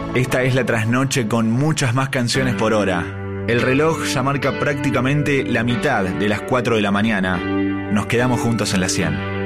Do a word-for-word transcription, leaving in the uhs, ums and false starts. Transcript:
Esta es la trasnoche con muchas más canciones por hora. El reloj ya marca prácticamente la mitad de las cuatro de la mañana. Nos quedamos juntos en la cien.